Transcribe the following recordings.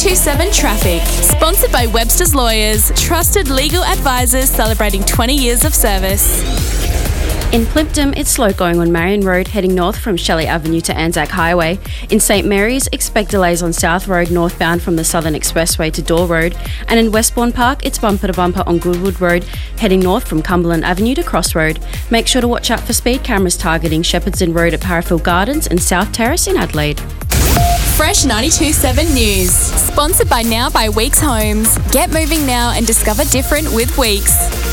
92.7 Traffic. Sponsored by Webster's Lawyers, trusted legal advisors celebrating 20 years of service. In Plympton, it's slow going on Marion Road, heading north from Shelley Avenue to Anzac Highway. In St Mary's, expect delays on South Road northbound from the Southern Expressway to Door Road. And in Westbourne Park, it's bumper to bumper on Goodwood Road, heading north from Cumberland Avenue to Cross Road. Make sure to watch out for speed cameras targeting Shepherdston Road at Parafield Gardens and South Terrace in Adelaide. Fresh 92.7 News. Sponsored by Now by Weeks Homes. Get moving now and discover different with Weeks.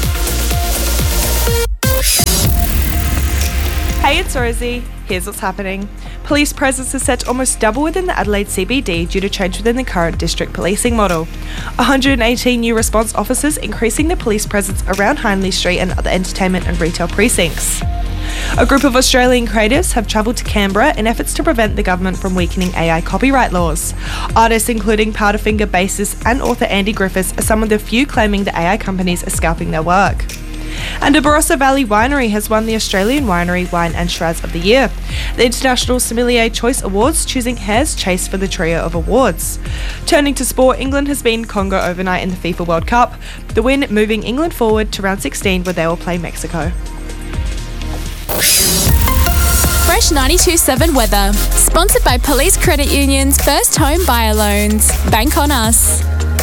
Hey, it's Rosie. Here's what's happening. Police presence is set to almost double within the Adelaide CBD due to change within the current district policing model. 118 new response officers increasing the police presence around Hindley Street and other entertainment and retail precincts. A group of Australian creatives have travelled to Canberra in efforts to prevent the government from weakening AI copyright laws. Artists including Powderfinger bassist and author Andy Griffiths are some of the few claiming the AI companies are scalping their work. And a Barossa Valley winery has won the Australian Winery Wine and Shiraz of the Year. The International Sommelier Choice Awards choosing Hare's Chase for the trio of awards. Turning to sport, England has beaten Congo overnight in the FIFA World Cup, the win moving England forward to round 16 where they will play Mexico. Fresh 92.7 weather. Sponsored by Police Credit Union's First Home Buyer Loans. Bank on us.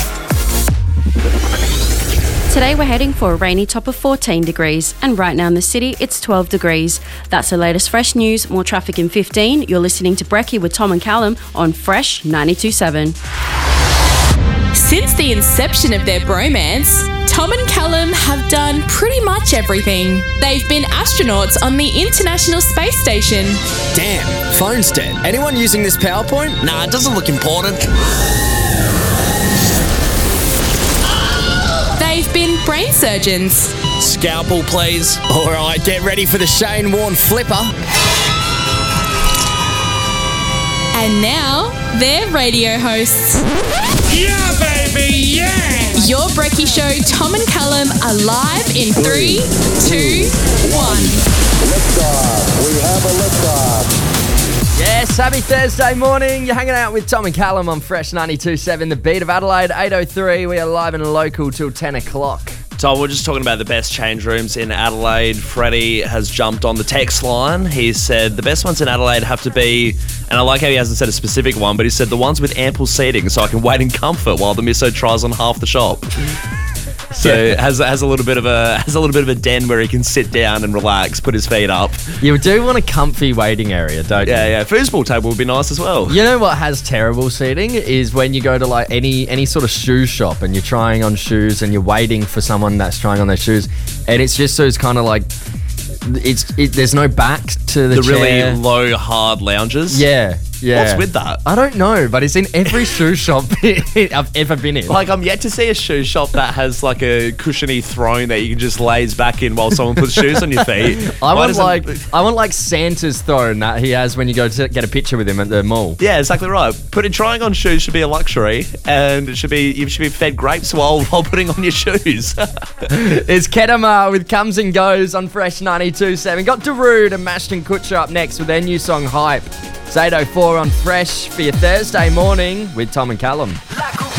Today we're heading for a rainy top of 14 degrees, and right now in the city it's 12 degrees. That's the latest fresh news. More traffic in 15. You're listening to Brekkie with Tom and Callum on Fresh 92.7. Since the inception of their bromance, Tom and Callum have done pretty much everything. They've been astronauts on the International Space Station. Damn, phone's dead. Anyone using this PowerPoint? Nah, it doesn't look important. They've been brain surgeons. Scalpel, please. All right, get ready for the Shane Warne flipper. And now, they're radio hosts. Yeah, baby, yeah! Your Brekkie Show, Tom and Callum, are live in 3, 2, 1. Liftoff. We have a liftoff. Yes, happy Thursday morning. You're hanging out with Tom and Callum on Fresh 92.7, the beat of Adelaide, 8:03. We are live and local till 10 o'clock. Tom, we're just talking about the best change rooms in Adelaide. Freddie has jumped on the text line. He said the best ones in Adelaide have to be, and I like how he hasn't said a specific one, but he said the ones with ample seating so I can wait in comfort while the misso tries on half the shop. So it has a little bit of a den where he can sit down and relax, put his feet up. You do want a comfy waiting area, don't you? Yeah. Foosball table would be nice as well. You know what has terrible seating is when you go to like any sort of shoe shop and you're trying on shoes and you're waiting for someone that's trying on their shoes, and it's just those kind of like there's no back to the chair. Really low hard lounges. Yeah. What's with that? I don't know, but it's in every shoe shop I've ever been in. Like, I'm yet to see a shoe shop that has like a cushiony throne that you can just laze back in while someone puts shoes on your feet. I want like Santa's throne that he has when you go to get a picture with him at the mall. Yeah, exactly right. Trying on shoes should be a luxury, and you should be fed grapes while putting on your shoes. It's Kedama with Comes and Goes on Fresh 92.7. Got Darude and Mashton Kutcher up next with their new song Hype. It's 8:04 on Fresh for your Thursday morning with Tom and Callum. Like a